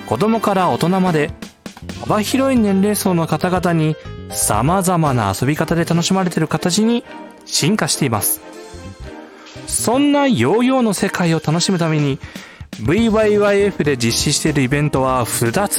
子供から大人まで幅広い年齢層の方々に様々な遊び方で楽しまれている形に進化しています。そんなヨーヨーの世界を楽しむために VYYF で実施しているイベントは2つ